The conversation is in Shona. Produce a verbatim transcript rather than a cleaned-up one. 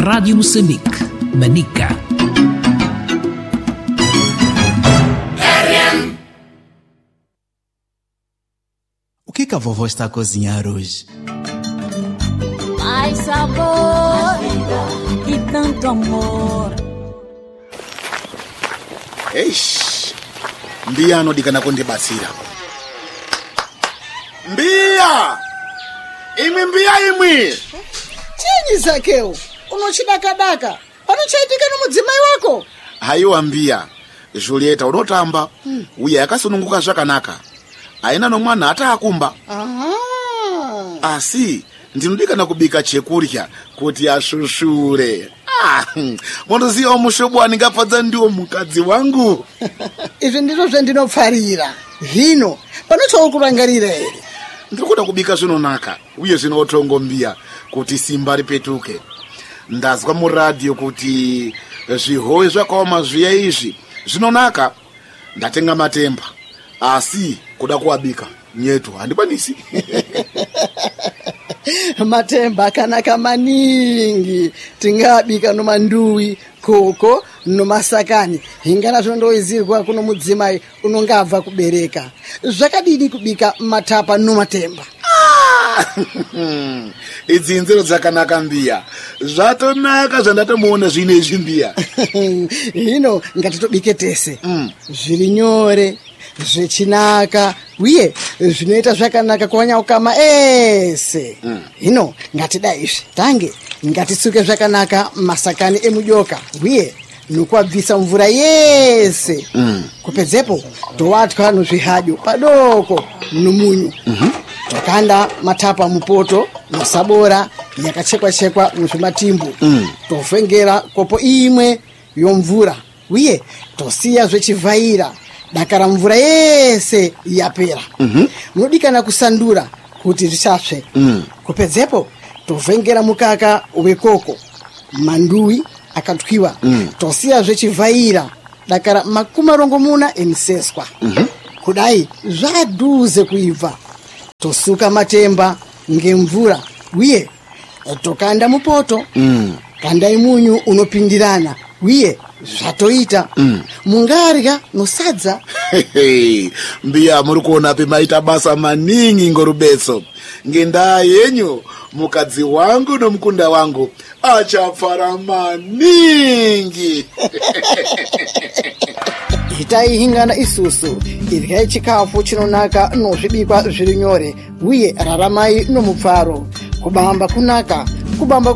Rádio Moçambique, Manica. O que que a vovó está a cozinhar hoje? Mais sabor e tanto amor. Eish, Mbia anodikana kundibatsira. Mbia! Imwi Mbia imwi! Chinyi Zakeu, unochidakadaka. Panochaitika nomudzimai wako? Haiwa Mbia, Julieta unotamba, hmm. Uya yakasununguka zvakanaka. Aina nomwana hata akumba. Aha. Asi, ndinodikana kubika chekurya kuti ashushure. Ah, monoziva mushobo aningafadza ndiwo mukadzi wangu. Izvi ndizvo zvandinopfarira. Hino, panochaukurangarira here? Ndikuda kubika zvinonaka, uye zvinotongo Mbia kuti simba ripetuke. Ndazwa muradio kuti zvihowe zvakaoma zviya izvi zvinonaka. Ndatenga matemba. Asi kuda kuabika nyetu handikwanisi. Matemba akanaka maningi. Tingabika nomanduwi, koko, nomasakani. Hingana zvondoizirwa kuno mudzimai unongabva kubereka. Zvakadini kubika matapa nomatemba? Idzi nzero dzakanaka Mbia. Zvatonaka zvandatomuona zvine izvi Mbia. Hino ngatitobike tese. Mm. Zviri nyore, zvechinaka, uye zvinoita zvakanaka kuwanyaukama ese. Mm. Hino ngatidai izvi. Tange ngatisuke zvakanaka masakani emujoka, uye nokuabvisa mvura yese. Mm. Kupedzepo towatwa nozvihadyo padoko nomunyu. Mm-hmm. Tokanda matapa mupoto masabora yakachekwa-chekwa muzvimatimbu. Mm. Tovhengera kopo imwe yomvura, uye tosiya zvechivhaira dakara mvura yese yapera. Mm-hmm. Munodikana kusandura kuti zvisapsve. Mm. Kupedzepo tovhengera mukaka wekoko, manduwi akatwiwa. Mm. Tosiya zvechivhaira dakara makumi marongomuna emiseswa. Mm-hmm. Kudai zvaduze kuibva. Tosuka matemba ngemvura, uye tokanda mupoto. Mm. Kandai munyu unopindirana, uye zvatoita. Mm. Mungarya nosadza. Hey, Mbia muri kuona pemaita basa maningi ngorubetso. Ngendaa yenyu mukadzi wangu nomukunda wangu achapfara maningi. Itai hingana isusu, iryai chikafu chinonaka nozvibikwa zviri nyore, uye raramai nomupfaro. Kubamba kunaka, kubamba